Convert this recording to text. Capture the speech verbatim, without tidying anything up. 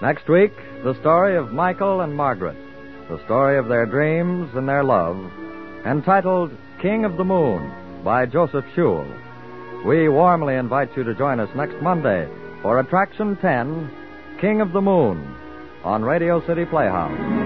Next week, the story of Michael and Margaret, the story of their dreams and their love, entitled King of the Moon by Joseph Schul. We warmly invite you to join us next Monday for Attraction ten, King of the Moon, on Radio City Playhouse.